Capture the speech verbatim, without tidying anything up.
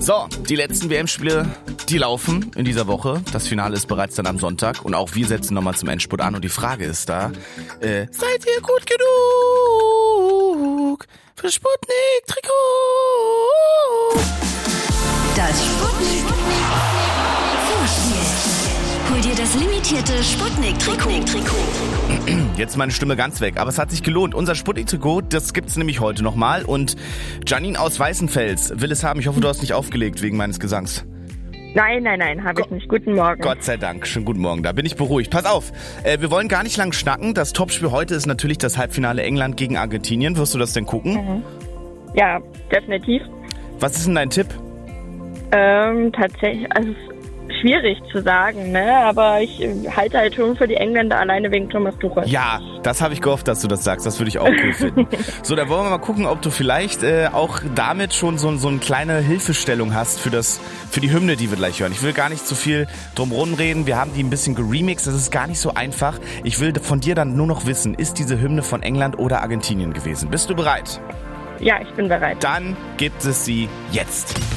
So, die letzten W M-Spiele, die laufen in dieser Woche. Das Finale ist bereits dann am Sonntag und auch wir setzen nochmal zum Endspurt an und die Frage ist da, äh, seid ihr gut genug für Sputnik-Trikot? Das Sputnik Vorspiel. Hol dir das limitierte Sputnik-Trikot. Jetzt meine Stimme ganz weg, aber es hat sich gelohnt. Unser Sputnik-Trikot, das gibt's nämlich heute nochmal und Janine aus Weißenfels will es haben. Ich hoffe, du hast nicht aufgelegt wegen meines Gesangs. Nein, nein, nein, habe ich nicht. Guten Morgen. Gott sei Dank, schönen guten Morgen, da bin ich beruhigt. Pass auf, äh, wir wollen gar nicht lang schnacken. Das Topspiel heute ist natürlich das Halbfinale England gegen Argentinien. Wirst du das denn gucken? Mhm. Ja, definitiv. Was ist denn dein Tipp? Ähm, tatsächlich, also schwierig zu sagen, ne? Aber ich äh, halte halt schon für die Engländer alleine wegen Thomas Tuchel. Ja, das habe ich gehofft, dass du das sagst. Das würde ich auch cool finden. So, da wollen wir mal gucken, ob du vielleicht äh, auch damit schon so, so eine kleine Hilfestellung hast für das, für die Hymne, die wir gleich hören. Ich will gar nicht zu viel drumherum reden. Wir haben die ein bisschen geremixed. Das ist gar nicht so einfach. Ich will von dir dann nur noch wissen, ist diese Hymne von England oder Argentinien gewesen? Bist du bereit? Ja, ich bin bereit. Dann gibt es sie jetzt.